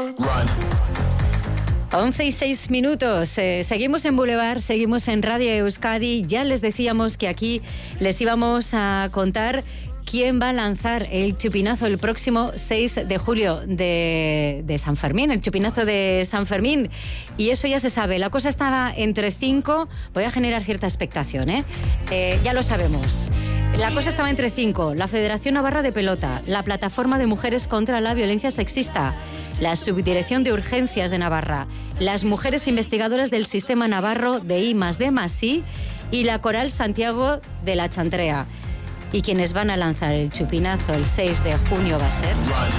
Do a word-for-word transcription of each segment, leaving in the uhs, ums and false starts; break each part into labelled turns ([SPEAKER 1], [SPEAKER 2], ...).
[SPEAKER 1] once y seis minutos. Eh, seguimos en Boulevard, seguimos en Radio Euskadi. Ya les decíamos que aquí les íbamos a contar quién va a lanzar el chupinazo el próximo seis de julio de, de San Fermín, el chupinazo de San Fermín. Y eso ya se sabe. La cosa estaba entre cinco. Voy a generar cierta expectación, ¿eh? Eh, ya lo sabemos. La cosa estaba entre cinco. La Federación Navarra de Pelota, la Plataforma de Mujeres contra la Violencia Sexista, la Subdirección de Urgencias de Navarra, las mujeres investigadoras del Sistema Navarro de I más D más I y la Coral Santiago de la Chantrea. Y quienes van a lanzar el chupinazo el seis de junio va a ser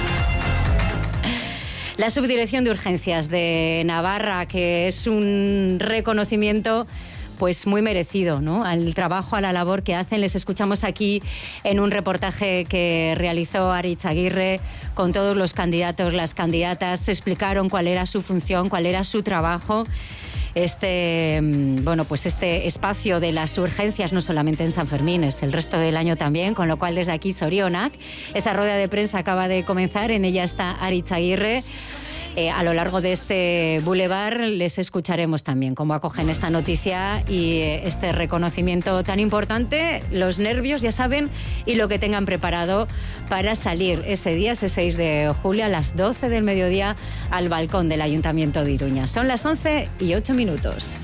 [SPEAKER 1] la Subdirección de Urgencias de Navarra, que es un reconocimiento pues muy merecido, ¿no?, al trabajo, a la labor que hacen. Les escuchamos aquí en un reportaje que realizó Aritz Aguirre con todos los candidatos, las candidatas. Se explicaron cuál era su función, cuál era su trabajo. Este, bueno, pues este espacio de las urgencias no solamente en San Fermín, es el resto del año también, con lo cual desde aquí zorionak. Esta rueda de prensa acaba de comenzar, en ella está Aritz Aguirre. Eh, a lo largo de este Boulevard les escucharemos también cómo acogen esta noticia y eh, este reconocimiento tan importante, los nervios, ya saben, y lo que tengan preparado para salir ese día, ese seis de julio, a las doce del mediodía, al balcón del Ayuntamiento de Iruña. Son las once y ocho minutos.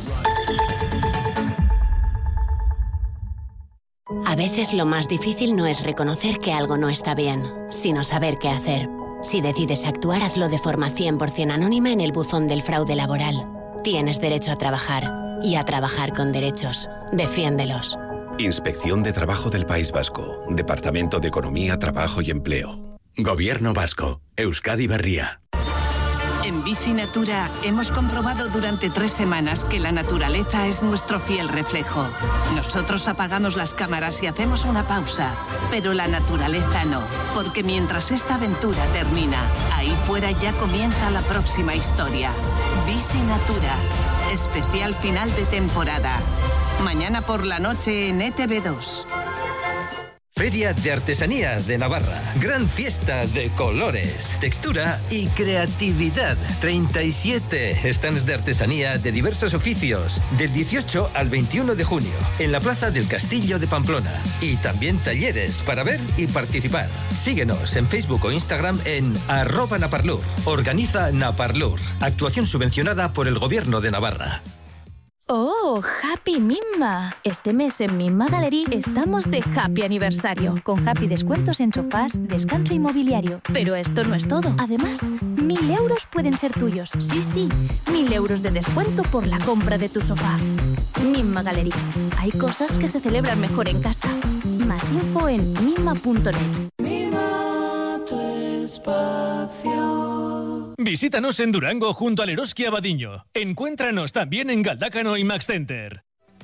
[SPEAKER 2] A veces lo más difícil no es reconocer que algo no está bien, sino saber qué hacer. Si decides actuar, hazlo de forma cien por ciento anónima en el buzón del fraude laboral. Tienes derecho a trabajar y a trabajar con derechos. Defiéndelos.
[SPEAKER 3] Inspección de Trabajo del País Vasco. Departamento de Economía, Trabajo y Empleo. Gobierno Vasco. Euskadi Berria.
[SPEAKER 4] En Bici Natura hemos comprobado durante tres semanas que la naturaleza es nuestro fiel reflejo. Nosotros apagamos las cámaras y hacemos una pausa, pero la naturaleza no, porque mientras esta aventura termina, ahí fuera ya comienza la próxima historia. Bici Natura, especial final de temporada. Mañana por la noche en E T V dos.
[SPEAKER 5] Feria de Artesanía de Navarra. Gran fiesta de colores, textura y creatividad. treinta y siete stands de artesanía de diversos oficios, del dieciocho al veintiuno de junio, en la Plaza del Castillo de Pamplona. Y también talleres para ver y participar. Síguenos en Facebook o Instagram en arroba Naparlur. Organiza Naparlur. Actuación subvencionada por el Gobierno de Navarra.
[SPEAKER 6] ¡Oh, Happy Mimma! Este mes en Mimma Gallery estamos de Happy Aniversario, con Happy descuentos en sofás, descanso inmobiliario. Pero esto no es todo. Además, mil euros pueden ser tuyos. Sí, sí, mil euros de descuento por la compra de tu sofá. Mimma Gallery. Hay cosas que se celebran mejor en casa. Más info en mimma punto net.
[SPEAKER 7] Mima tu espacio.
[SPEAKER 8] Visítanos en Durango junto al Eroski Abadiño. Encuéntranos también en Galdácano y Max Center.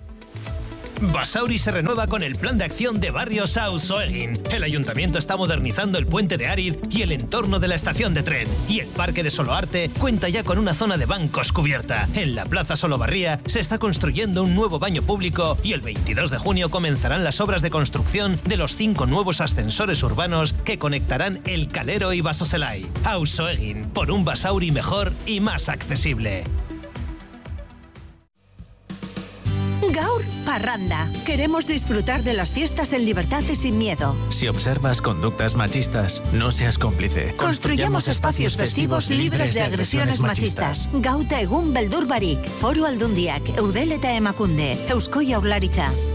[SPEAKER 9] Basauri se renueva con el plan de acción de barrios Auzoegin. El ayuntamiento está modernizando el puente de Ariz y el entorno de la estación de tren. Y el parque de Soloarte cuenta ya con una zona de bancos cubierta. En la plaza Solobarría se está construyendo un nuevo baño público y el veintidós de junio comenzarán las obras de construcción de los cinco nuevos ascensores urbanos que conectarán El Calero y Basozelay. Auzoegin, por un Basauri mejor y más accesible.
[SPEAKER 10] Gaur Parranda. Queremos disfrutar de las fiestas en libertad y sin miedo.
[SPEAKER 11] Si observas conductas machistas, no seas cómplice.
[SPEAKER 10] Construyamos espacios festivos libres de agresiones machistas. Gauta egun beldur barik. Foru Aldundiak, Eudel eta Emakunde, Eusko Jaurlaritza.